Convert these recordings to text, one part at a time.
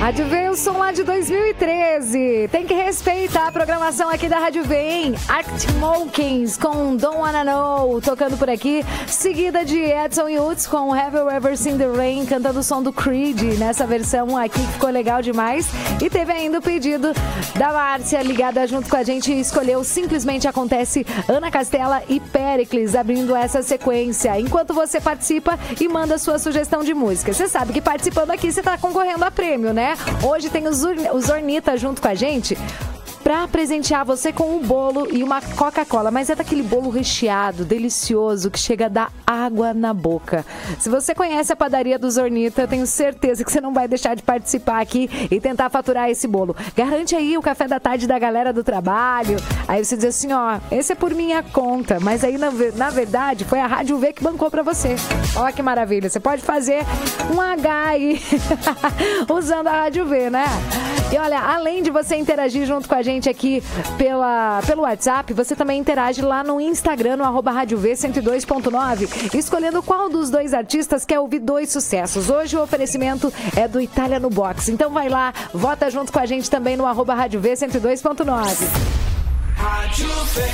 Rádio V, o som lá de 2013. Tem que respeitar a programação aqui da Rádio V, hein? Arctic Monkeys com Don't Wanna Know, tocando por aqui. Seguida de Edson Hughes com Have You Ever Seen the Rain, cantando o som do Creed, nessa versão aqui que ficou legal demais. E teve ainda o pedido da Márcia, ligada junto com a gente, escolheu Simplesmente Acontece, Ana Castela e Péricles, abrindo essa sequência. Enquanto você participa e manda sua sugestão de música. Você sabe que participando aqui você está concorrendo a prêmio, né? Hoje tem o Zornita junto com a gente para presentear você com um bolo e uma Coca-Cola, mas é daquele bolo recheado, delicioso, que chega a dar água na boca. Se você conhece a padaria do Zornita, eu tenho certeza que você não vai deixar de participar aqui e tentar faturar esse bolo. Garante aí o café da tarde da galera do trabalho. Aí você diz assim, ó, esse é por minha conta, mas aí na verdade foi a Rádio V que bancou para você. Ó que maravilha, você pode fazer um H aí usando a Rádio V, né? E olha, além de você interagir junto com a gente aqui pelo WhatsApp, você também interage lá no Instagram, no @RádioV102.9, escolhendo qual dos dois artistas quer ouvir dois sucessos. Hoje o oferecimento é do Itália no Box. Então vai lá, vota junto com a gente também no @RádioV102.9. Rádio V.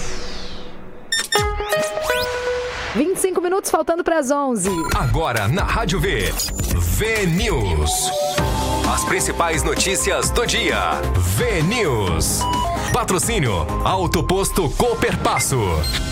25 minutos faltando para as 11. Agora na Rádio V, V-News. As principais notícias do dia. V-News. Patrocínio Auto Posto Cooperpasso.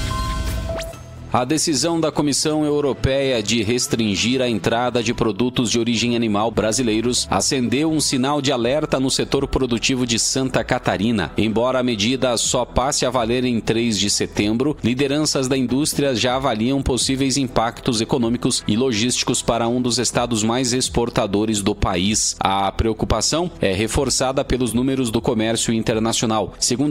A decisão da Comissão Europeia de restringir a entrada de produtos de origem animal brasileiros acendeu um sinal de alerta no setor produtivo de Santa Catarina. Embora a medida só passe a valer em 3 de setembro, lideranças da indústria já avaliam possíveis impactos econômicos e logísticos para um dos estados mais exportadores do país. A preocupação é reforçada pelos números do comércio internacional. Segundo